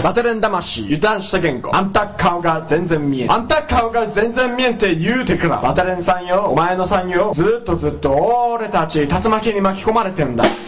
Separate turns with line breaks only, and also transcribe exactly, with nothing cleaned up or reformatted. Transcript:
バテレン魂油断した言語あんた顔が全然見えんあんた顔が全然見えんって言うてくらバテレンさんよお前のさんよずっとずっと俺たち竜巻に巻き込まれてんだ